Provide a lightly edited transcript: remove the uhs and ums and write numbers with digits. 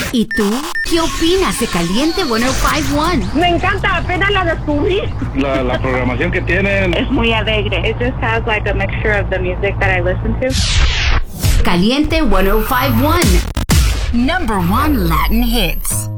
¿Y tú? ¿Qué opinas de Caliente 105.1? Me encanta, apenas la descubrí. La programación que tienen es muy alegre. It just has like a mixture of the music that I listen to. Caliente 105.1. #1 Latin hits.